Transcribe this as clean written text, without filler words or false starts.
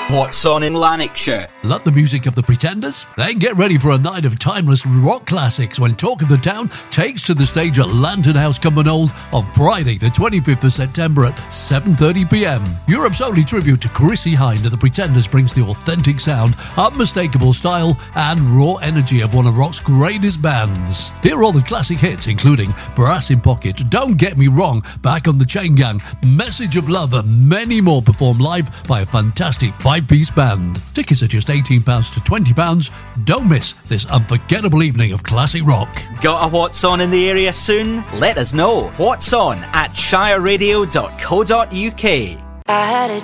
What's on in Lanarkshire? Love the music of the Pretenders? Then get ready for a night of timeless rock classics when Talk of the Town takes to the stage at Lantern House, Cumbernauld on Friday the 25th of September at 7:30pm. Europe's only tribute to Chrissie Hynde, the Pretenders brings the authentic sound, unmistakable style and raw energy of one of rock's greatest bands. Hear all the classic hits including Brass in Pocket, Don't Get Me Wrong, Back on the Chain Gang, Message of Love and many more performed live by a fantastic five-piece band. Tickets are just £18 to £20. Don't miss this unforgettable evening of classic rock. Got a What's On in the area soon? Let us know. What's On at shireradio.co.uk. I had a